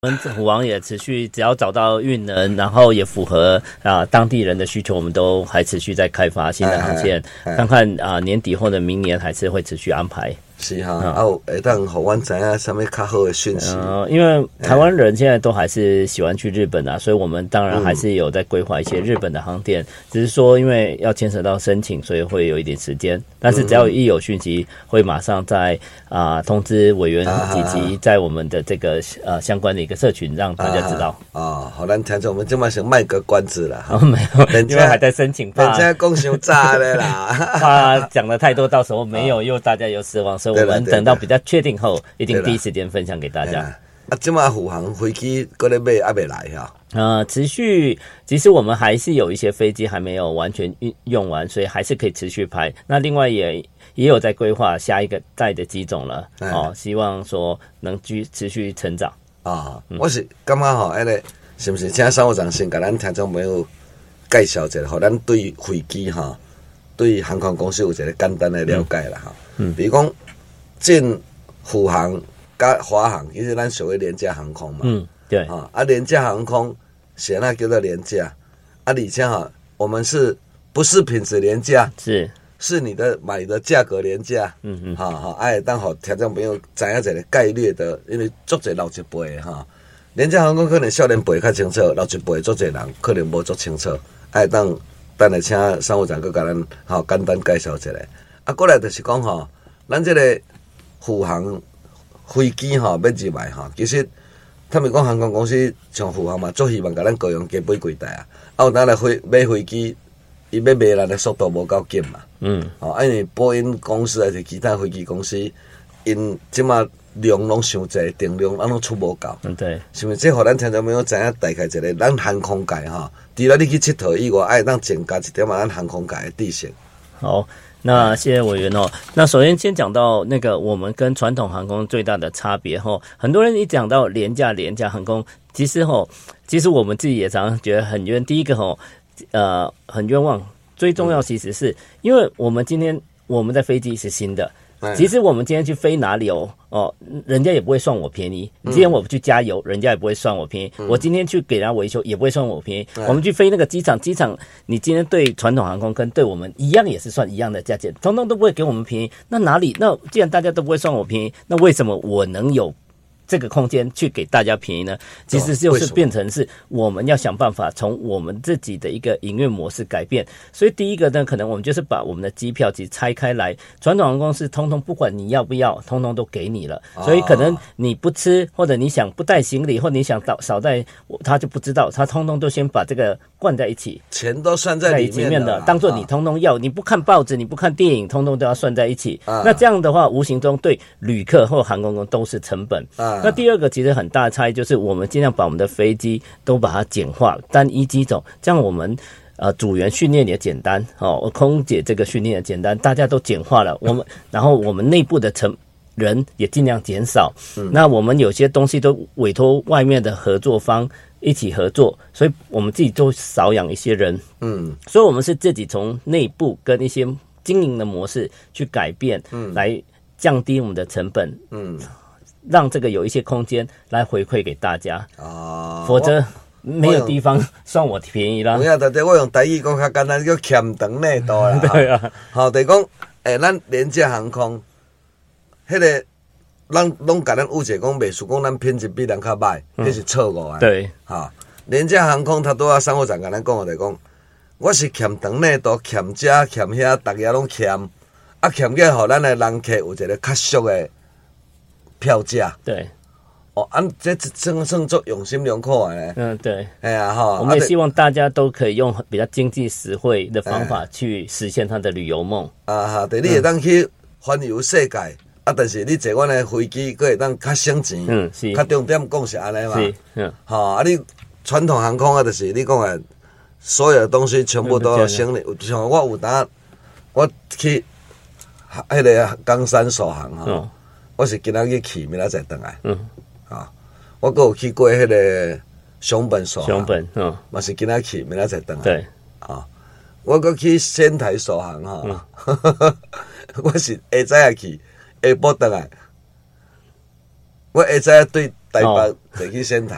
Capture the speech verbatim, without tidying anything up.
我们虎王也持续，只要找到运能，然后也符合啊当地人的需求，我们都还持续在开发新的航线，哎哎哎看看啊年底或者明年还是会持续安排。 是哈，啊，会当互阮知影什么较好的讯息。 呃，因为台湾人现在都还是喜欢去日本啊，所以我们当然还是有在规划一些日本的航点，嗯、只是说因为要牵扯到申请，所以会有一点时间。但是只要一有讯息，会马上在啊、呃、通知委员以及在我们的这个呃相关的一个社群让大家知道。 啊，好、哦，咱听众，我们今晚想卖个关子了。 哦，没有，因为还在申请， 人家讲伤早的啦， 怕讲的太多，到时候没有又大家又失望，所以我们等到比较确定后，一定第一时间分享给大家。 啊，今晚虎航飞机搁咧买还没来哈？ 呃，持续，其实我们还是有一些飞机还没有完全运用完，所以还是可以持续拍。那另外也也有在规划下一个代的机种了，哦，希望说能继持续成长啊、嗯。我是感觉吼，迄个是不是请商务长先给咱听众朋友介绍一下，互咱对飞机哈，对航空公司有一个简单的了解啦哈。嗯，比如讲进虎航甲华航，其实咱属于廉价航空嘛。嗯，对啊，啊廉价航空写那叫做廉价，啊而且哈，我们是不是品质廉价？ 是是你的买的价格廉价。嗯嗯，好好，哎，当好听众朋友知影一个概率的，因为足侪老一辈哈，廉价航空可能少年辈较清楚，老一辈足侪人可能无足清楚，哎当等来请商务长佮甲咱好简单介绍一下。啊，过来就是讲吼，咱这个虎航飞机吼要入来吼，其实他们讲航空公司像虎航嘛，足希望甲咱高雄加买几台啊，啊有当来飞买飞机，伊要卖咱的速度无够紧嘛。嗯，哦，因为波音公司还是其他飞机公司，因即马量拢伤济，定量啊拢出无够。嗯，对，是毋是？这互咱听众朋友知影大概一个，咱航空界哈，除了你去佚佗以外，爱当增加一点嘛，咱航空界的地形。 好。那谢谢委员哦。那首先先讲到那个我们跟传统航空最大的差别吼，很多人一讲到廉价廉价航空，其实吼，其实我们自己也常常觉得很冤。第一个吼，呃，很冤枉。最重要其实是因为我们今天我们的飞机是新的。其实我们今天去飞哪里哦哦，人家也不会算我便宜。今天我去加油，人家也不会算我便宜。嗯、我今天去给人家维修，也不会算我便宜。嗯、我们去飞那个机场，机场你今天对传统航空跟对我们一样，也是算一样的价钱，通通都不会给我们便宜。那哪里？那既然大家都不会算我便宜，那为什么我能有这个空间去给大家便宜呢？其实就是变成是我们要想办法从我们自己的一个营运模式改变。所以第一个呢，可能我们就是把我们的机票其实拆开来，传统航空公司通通不管你要不要，通通都给你了。所以可能你不吃，或者你想不带行李，或者你想少带，他就不知道，他通通都先把这个灌在一起， 钱都算在里面的，当做你通通要，你不看报纸，你不看电影，通通都要算在一起。那这样的话，无形中对旅客或航空公司都是成本。那第二个其实很大的差异就是，我们尽量把我们的飞机都把它简化，单一机种，这样我们呃组员训练也简单哦，空姐这个训练也简单，大家都简化了。我们然后我们内部的成人也尽量减少。嗯、那我们有些东西都委托外面的合作方一起合作，所以我们自己都少养一些人。嗯，所以我们是自己从内部跟一些经营的模式去改变，嗯，来降低我们的成本。嗯。让这个有一些空间来回馈给大家啊，否则没有地方算我便宜啦。 有影，但是我用台语讲较简单，叫欠长内度啦。 对啊， 好，就是讲，诶，咱廉价航空，迄、那个，咱拢甲咱有者讲，袂输讲咱品质比人较歹，迄、嗯、是错误啊。 对， 哈，廉价航空，他都要商务长甲咱讲，就是讲，我是欠长内度，欠这欠遐，大家拢欠，啊，欠个互咱的人客有一个较俗的票价。 对， 哦，按、啊、这真算做用心良苦的呢。 嗯，对， 哎呀哈， 我们也希望大家都可以用比较经济实惠的方法去实现他的旅游梦。 啊哈，对，你会当去环游世界，嗯、啊，但是你坐阮的飞机，佫会当较省钱。嗯，是。较重点讲是安尼嘛。是，嗯。好、啊，你传统航空啊，就是你讲的，所有的东西全部都要省的。像我有当我去迄个冈山首航哈。嗯，我是今仔日去，明仔载回来。嗯，啊，我还有去过迄个熊本首航， 熊本，嗯， 嘛是今仔去，明仔载回来。 对， 啊，我还去仙台首航哈，嗯、我是下早去，下晡回来。我下早对台北坐去仙台。